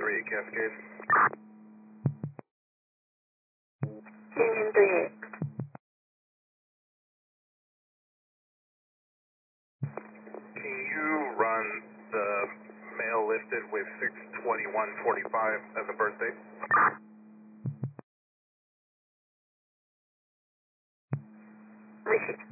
38 Cascade. Union 38. Can you run the male listed with 6/21/45 as a birth date? Receive.